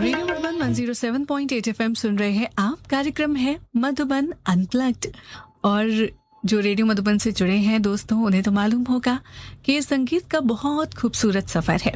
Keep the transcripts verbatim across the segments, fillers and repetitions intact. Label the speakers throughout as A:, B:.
A: Radio Madhuban one zero seven point eight FM सुन रहे हैं आप। कार्यक्रम है मधुबन अनप्लग्ड और जो रेडियो मधुबन से जुड़े हैं दोस्तों, उन्हें तो मालूम होगा कि संगीत का बहुत खूबसूरत सफर है।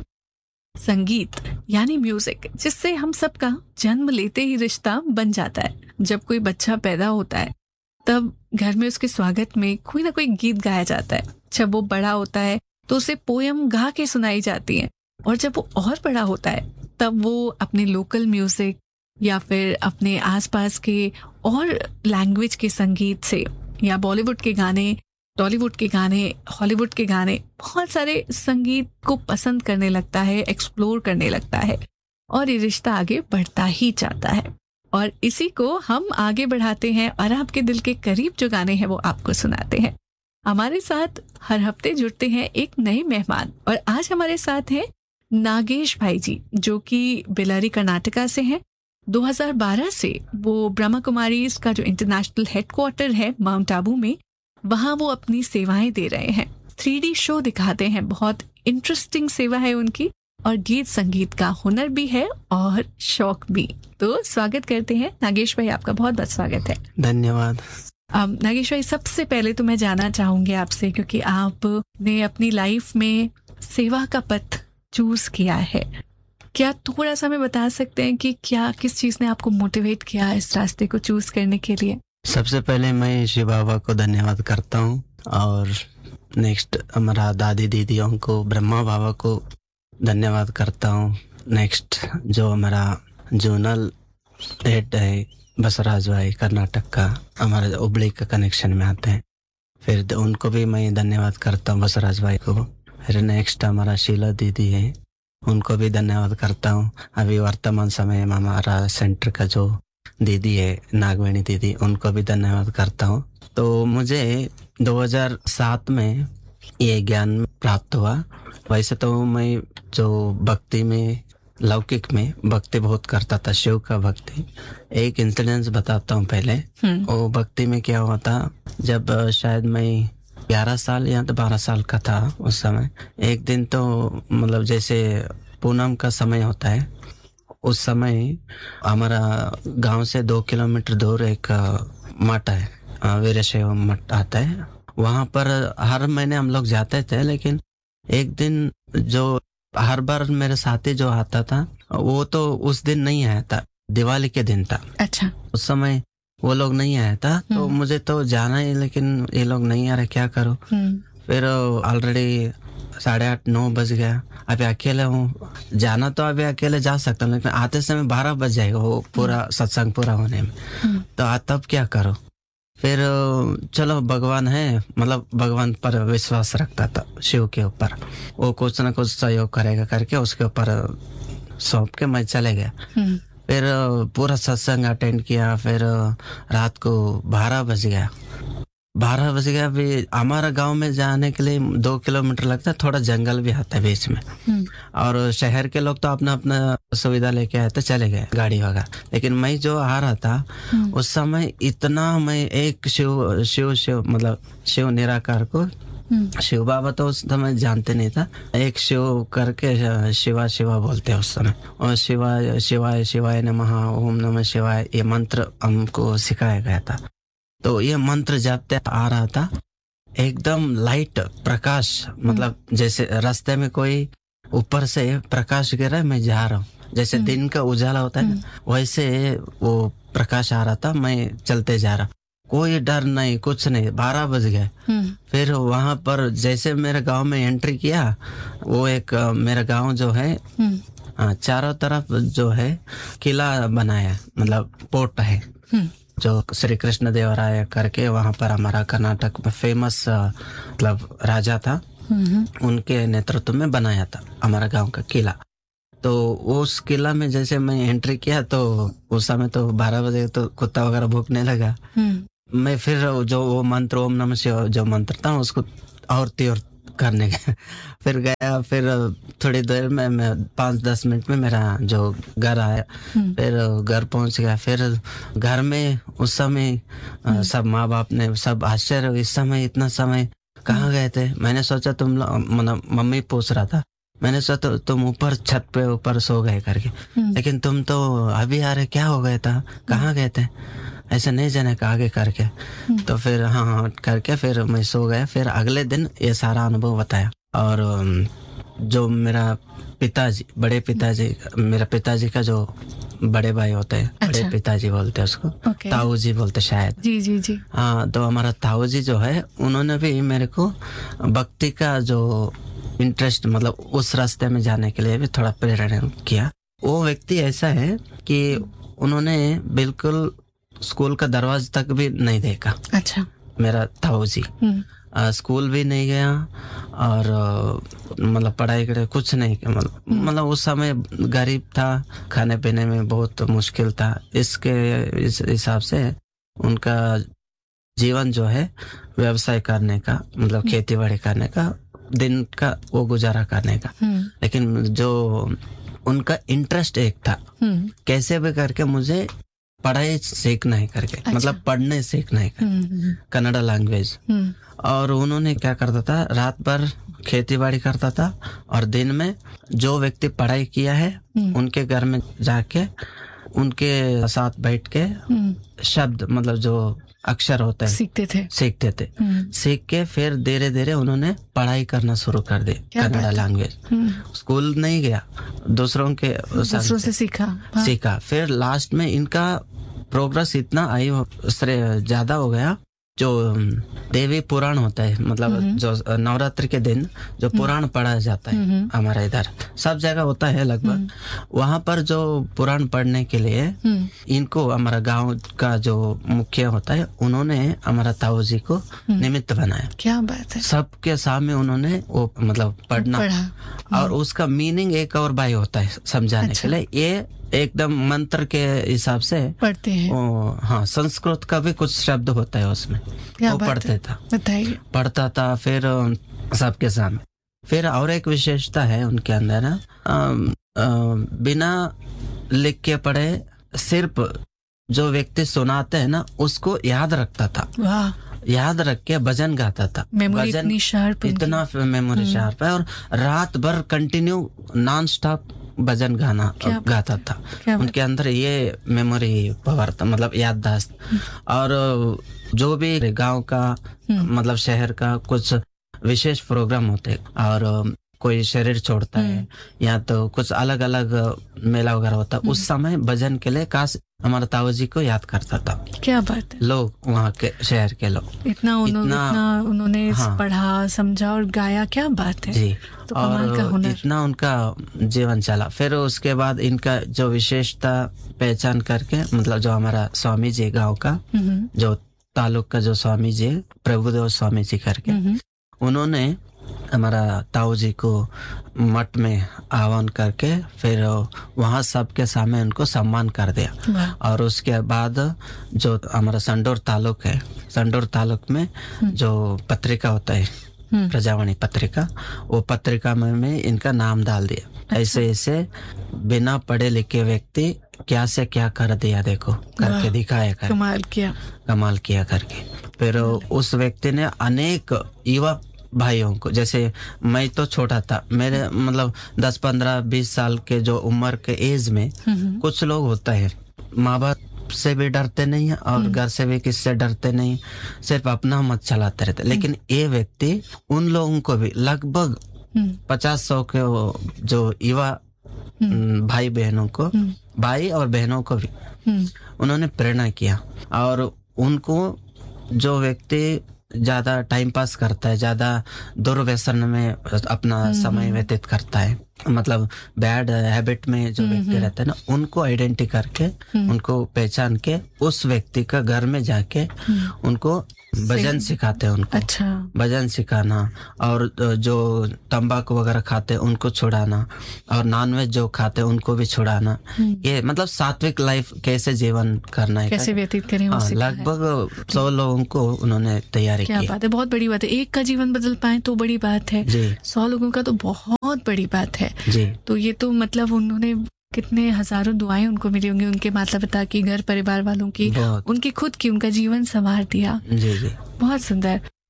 A: संगीत यानी म्यूजिक, जिससे हम सबका जन्म लेते ही रिश्ता बन जाता है। जब कोई बच्चा पैदा होता है तब घर में उसके स्वागत में कोई ना कोई गीत गाया जाता है। जब वो बड़ा होता है तो उसे पोयम गा के सुनाई जाती है, और जब वो और बड़ा होता है तब वो अपने लोकल म्यूजिक या फिर अपने आसपास के और लैंग्वेज के संगीत से, या बॉलीवुड के गाने, टॉलीवुड के गाने, हॉलीवुड के गाने, बहुत सारे संगीत को पसंद करने लगता है, एक्सप्लोर करने लगता है, और ये रिश्ता आगे बढ़ता ही जाता है। और इसी को हम आगे बढ़ाते हैं और आपके दिल के करीब जो गाने हैं वो आपको सुनाते हैं। हमारे साथ हर हफ्ते जुड़ते हैं एक नए मेहमान, और आज हमारे साथ हैं नागेश भाई जी, जो कि बेलारी कर्नाटका से हैं। दो हज़ार बारह से वो ब्रह्मा कुमारीज का जो इंटरनेशनल हेडक्वार्टर है माउंट आबू में, वहाँ वो अपनी सेवाएं दे रहे हैं। थ्री डी शो दिखाते हैं, बहुत इंटरेस्टिंग सेवा है उनकी, और गीत संगीत का हुनर भी है और शौक भी। तो स्वागत करते हैं नागेश भाई, आपका बहुत बहुत स्वागत है।
B: धन्यवाद।
A: अब नागेश भाई, सबसे पहले तो मैं जानना चाहूंगी आपसे, क्योंकि आपने अपनी लाइफ में सेवा का पथ चूज किया है, क्या थोड़ा सा हमें बता सकते हैं कि क्या किस चीज ने आपको मोटिवेट किया इस रास्ते को चूज करने के लिए?
B: सबसे पहले मैं शिव बाबा को धन्यवाद करता हूँ, और नेक्स्ट हमारा दादी दीदियों को, ब्रह्मा बाबा को धन्यवाद करता हूँ। नेक्स्ट जो हमारा जोनल हेड है बसवराज भाई, कर्नाटक का, हमारे हुबली का कनेक्शन में आते हैं, फिर उनको भी मैं धन्यवाद करता हूँ, बसवराज भाई को। फिर नेक्स्ट हमारा शीला दीदी है, उनको भी धन्यवाद करता हूँ। अभी वर्तमान समय में हमारा सेंटर का जो दीदी है नागवेणी दीदी, उनको भी धन्यवाद करता हूँ। तो मुझे दो हज़ार सात में ये ज्ञान प्राप्त हुआ। वैसे तो मैं जो भक्ति में, लौकिक में भक्ति बहुत करता था, शिव का भक्ति। एक इंसिडेंस बताता हूँ पहले। वो भक्ति में क्या हुआ था, जब शायद मैं ग्यारह साल या तो बारह साल का था उस समय, एक दिन तो मतलब जैसे पूनम का समय होता है, उस समय हमारा गांव से दो किलोमीटर दूर एक मठ है, वीरशैव मठ आता है। वहां पर हर महीने हम लोग जाते थे, लेकिन एक दिन जो हर बार मेरे साथी जो आता था वो तो उस दिन नहीं आया था, दिवाली के दिन था।
A: अच्छा।
B: उस समय वो लोग नहीं आया था, तो मुझे तो जाना ही, लेकिन ये लोग नहीं आ रहे, क्या करो। फिर ऑलरेडी साढ़े आठ नौ बज गया, अभी अकेले हूँ, जाना तो अभी अकेले जा सकता हूँ, लेकिन आते समय बारह बज जाएगा वो पूरा सत्संग पूरा होने में, तो आ तब क्या करो। फिर चलो भगवान है, मतलब भगवान पर विश्वास रखता था, शिव के ऊपर, वो कुछ ना कुछ सहयोग करेगा करके उसके ऊपर सौंप के मैं चले गया। फिर पूरा सत्संग अटेंड किया। फिर रात को बारह बज गया बारह बज गया भी हमारा गांव में जाने के लिए दो किलोमीटर लगता है, थोड़ा जंगल भी आता है बीच में, और शहर के लोग तो अपना अपना सुविधा लेके आए थे, चले गए गाड़ी वगैरह। लेकिन मैं जो आ रहा था उस समय इतना, मैं एक शिव शिव शिव मतलब शिव निराकार को, शिव बाबा तो उस समय जानते नहीं था, एक शिव करके शिवा शिवा बोलते हैं उस समय, और शिवाय शिवाय शिवाय नमः, ओम नमः शिवाय, ये मंत्र हमको सिखाया गया था। तो ये मंत्र जपते आ रहा था, एकदम लाइट प्रकाश, मतलब जैसे रास्ते में कोई ऊपर से प्रकाश गिरा, मैं जा रहा हूँ, जैसे दिन का उजाला होता है वैसे वो प्रकाश आ रहा था, मैं चलते जा रहा, कोई डर नहीं, कुछ नहीं। बारह बज गए। फिर वहां पर जैसे मेरे गांव में एंट्री किया, वो एक मेरा गांव जो है चारों तरफ जो है किला बनाया, मतलब पोर्ट है, जो श्री कृष्ण देवराय करके वहां पर हमारा कर्नाटक में फेमस मतलब राजा था, उनके नेतृत्व में बनाया था हमारा गांव का किला। तो उस किला में जैसे मैं एंट्री किया तो उस समय तो बारह बजे तो कुत्ता वगैरह भूखने लगा। मैं फिर जो वो मंत्र ओम नमः शिवाय जो मंत्र था उसको और तीव्र करने गया। फिर गया, फिर थोड़ी देर में मैं पाँच दस मिनट में मेरा जो घर आया, फिर घर पहुंच गया। फिर घर में उस समय सब माँ बाप ने सब आश्चर्य, इस समय इतना समय कहाँ गए थे। मैंने सोचा तुम मतलब मम्मी पूछ रहा था मैंने सोचा तो तुम ऊपर छत पे ऊपर सो गए करके, लेकिन तुम तो अभी आ रहे, क्या हो गया था, कहाँ गए थे, ऐसा नहीं जाने का आगे करके। तो फिर हाँ हाँ करके फिर मैं सो गया। फिर अगले दिन ये सारा अनुभव बताया। और जो मेरा पिताजी, बड़े पिताजी, मेरा पिताजी का जो बड़े भाई होते हैं, अच्छा। बड़े पिताजी बोलते हैं उसको, okay. ताऊ जी बोलते शायद।
A: जी जी जी
B: हाँ, तो हमारा ताऊ जी जो है उन्होंने भी मेरे को भक्ति का जो इंटरेस्ट, मतलब उस रास्ते में जाने के लिए भी थोड़ा प्रेरणा किया। वो व्यक्ति ऐसा है कि उन्होंने बिल्कुल स्कूल का दरवाजा तक भी नहीं देखा।
A: अच्छा।
B: मेरा ताऊ जी आ, स्कूल भी नहीं गया और मतलब पढ़ाई करे कुछ नहीं किया। मतलब मतलब उस समय गरीब था, खाने पीने में बहुत मुश्किल था। इसके इस हिसाब से उनका जीवन जो है व्यवसाय करने का, मतलब खेती बाड़ी करने का, दिन का वो गुजारा करने का। लेकिन जो उनका इंटरेस्ट एक था, कैसे भी करके मुझे पढ़ाई सीखना है करके। अच्छा। मतलब पढ़ने सीखना है करके, कन्नड़ा लैंग्वेज। और उन्होंने क्या करता था, रात भर खेती बाड़ी करता था और दिन में जो व्यक्ति पढ़ाई किया है उनके घर में जाके उनके साथ बैठ के शब्द, मतलब जो अक्षर होते हैं,
A: सीखते थे
B: सीखते थे सीख के फिर धीरे धीरे उन्होंने पढ़ाई करना शुरू कर दी, कन्नड़ा लैंग्वेज। स्कूल नहीं गया, दूसरों के
A: दूसरों से सीखा हाँ।
B: सीखा। फिर लास्ट में इनका प्रोग्रेस इतना आई ज्यादा हो गया। जो देवी पुराण होता है, मतलब जो नवरात्रि के दिन जो पुराण पढ़ा जाता है हमारे इधर सब जगह होता है लगभग, वहाँ पर जो पुराण पढ़ने के लिए इनको हमारा गांव का जो मुखिया होता है उन्होंने हमारा ताऊ जी को निमित्त बनाया।
A: क्या बात है।
B: सबके सामने उन्होंने वो मतलब पढ़ना पढ़ा। और उसका मीनिंग एक और भाई होता है समझाने अच्छा। के लिए ये एकदम मंत्र के हिसाब से
A: पढ़ते हैं।
B: ओ, हाँ, संस्कृत का भी कुछ शब्द होता है उसमें, वो पढ़ते था,
A: बताइए।
B: पढ़ता था फिर सबके सामने। फिर और एक विशेषता है उनके अंदर ना, बिना लिख के पढ़े सिर्फ जो व्यक्ति सुनाते हैं ना उसको याद रखता था।
A: वाह।
B: याद रख के भजन गाता था।
A: मेमोरी इतनी शार्प,
B: इतना मेमोरी शार्प है। और रात भर कंटिन्यू नॉन स्टॉप भजन गाना गाता था। उनके अंदर ये मेमोरी पावर था, मतलब याददाश्त। और जो भी गांव का मतलब शहर का कुछ विशेष प्रोग्राम होते और कोई शरीर छोड़ता है या तो कुछ अलग अलग मेला वगैरह होता, उस समय भजन के लिए खास हमारा ताऊ जी को याद करता था।
A: क्या बात है।
B: लोग वहाँ के शहर के लोग
A: इतना उन्होंने इतना उन्होंने हाँ, पढ़ा समझा और गाया। क्या बात है
B: जी।
A: तो
B: और इतना उनका जीवन चला। फिर उसके बाद इनका जो विशेषता पहचान करके, मतलब जो हमारा स्वामी जी गाँव का जो तालुक का जो स्वामी जी प्रभुदेव स्वामी जी करके, उन्होंने हमारा ताऊ जी को मठ में आह्वान करके फिर वहाँ सबके सामने उनको सम्मान कर दिया। और उसके बाद जो हमारा संडोर तालुक है, संडोर तालुक में जो पत्रिका होता है प्रजावाणी पत्रिका, वो पत्रिका में, में इनका नाम डाल दिया। अच्छा। ऐसे ऐसे बिना पढ़े लिखे व्यक्ति क्या से क्या कर दिया, देखो करके दिखाया कर,
A: कमाल किया
B: कमाल किया करके। फिर उस व्यक्ति ने अनेक युवा भाइयों को, जैसे मैं तो छोटा था, मेरे मतलब दस पंद्रह बीस साल के जो उम्र के एज में कुछ लोग होता है माँ बाप से भी डरते नहीं है और घर से भी किससे डरते नहीं, सिर्फ अपना मत चलाते रहते। लेकिन ये व्यक्ति उन लोगों को भी लगभग पचास सौ के जो युवा भाई बहनों को, भाई और बहनों को भी उन्होंने प्रेरणा किया। और उनको जो व्यक्ति ज्यादा टाइम पास करता है, ज्यादा दुर्व्यसन में अपना समय व्यतीत करता है, मतलब बैड हैबिट में जो व्यक्ति रहते हैं ना, उनको आइडेंटिटी करके उनको पहचान के उस व्यक्ति का घर में जाके उनको भजन सिखाते हैं उनको।
A: अच्छा।
B: भजन सिखाना और जो तंबाकू वगैरह खाते हैं उनको छुड़ाना और नॉनवेज जो खाते हैं उनको भी छुड़ाना। ये मतलब सात्विक लाइफ कैसे जीवन करना है,
A: कैसे व्यतीत करें,
B: लगभग सौ लोगों को उन्होंने तैयारी की।
A: क्या बात है, बहुत बड़ी बात है। एक का जीवन बदल पाए तो बड़ी बात है, सौ लोगों का तो बहुत बड़ी बात है
B: जी।
A: तो ये तो मतलब उन्होंने कितने हजारों दुआएं उनको मिली होंगी, उनके माता पिता की, घर परिवार वालों की, उनकी खुद की, उनका जीवन संवार दिया।
B: जी जी।
A: बहुत सुंदर।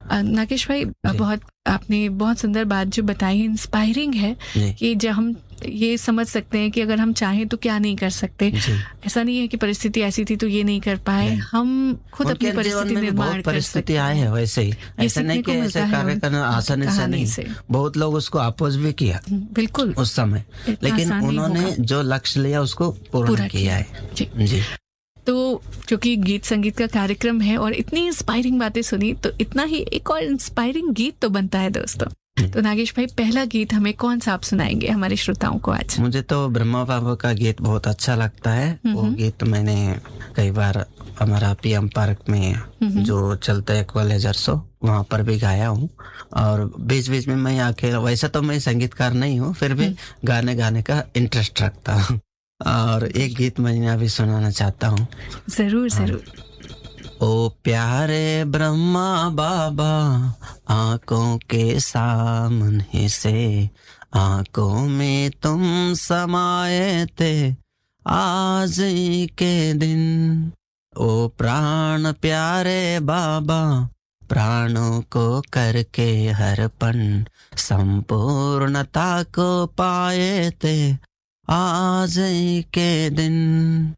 A: नागेश भाई, बहुत आपने बहुत सुंदर बात जो बताई, इंस्पायरिंग है कि जब हम ये समझ सकते हैं कि अगर हम चाहें तो क्या नहीं कर सकते। ऐसा नहीं है कि परिस्थिति ऐसी थी तो ये नहीं कर पाए, हम खुद अपनी परिस्थिति निर्माण कर सकते हैं।
B: आए है वैसे ही, ऐसा नहीं कि ऐसे कार्य करना आसानी से नहीं। बहुत लोग उसको अपोज भी किया
A: बिल्कुल
B: उस समय, लेकिन उन्होंने जो लक्ष्य लिया उसको पूरा किया है। जी।
A: तो क्योंकि गीत संगीत का कार्यक्रम है और इतनी इंस्पायरिंग बातें सुनी, तो इतना ही एक और इंस्पायरिंग गीत तो बनता है दोस्तों। तो नागेश भाई, पहला गीत हमें कौन सा आप सुनाएंगे हमारे श्रोताओं को आज?
B: मुझे तो ब्रह्मा बाबा का गीत बहुत अच्छा लगता है। वो गीत मैंने कई बार हमारा पीएम पार्क में जो चलता है इक्वलाइजर शो, वहाँ पर भी गाया हूँ। और बीच बीच में मैं आके, वैसा तो मैं संगीतकार नहीं हूँ, फिर भी गाने गाने का इंटरेस्ट रखता हूँ। और एक गीत मैं अभी सुनाना चाहता हूँ।
A: जरूर जरूर।
B: ओ प्यारे ब्रह्मा बाबा, आंखों के सामने से आंखों में तुम समाये थे आज के दिन। ओ प्राण प्यारे बाबा, प्राणों को करके हरपन संपूर्णता को पाए थे आज के दिन।